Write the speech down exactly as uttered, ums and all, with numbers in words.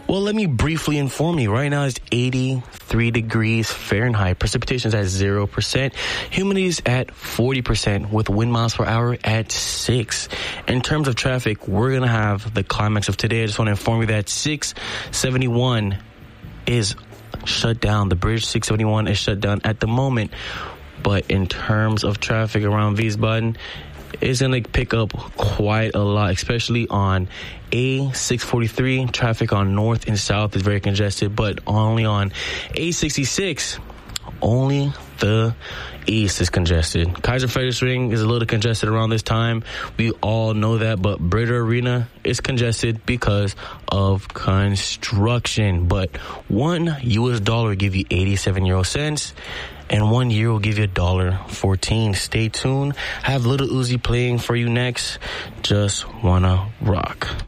Well, let me briefly inform you. Right now it's eighty-three degrees Fahrenheit. Precipitation is at zero percent. Humidity is at forty percent with wind miles per hour at six. In terms of traffic, we're going to have the climax of today. I just want to inform you that six seventy-one is shut down. The bridge six seventy-one is shut down at the moment. But in terms of traffic around Wiesbaden, it's going to pick up quite a lot, especially on A six forty-three. Traffic on north and south is very congested, but only on A sixty-six, only the east is congested. Kaiser Friedrichsring is a little congested around this time. We all know that, but Britta Arena is congested because of construction. But one U S dollar will give you eighty-seven euro cents. And one year will give you a dollar fourteen. Stay tuned. I have Little Uzi playing for you next. Just wanna rock.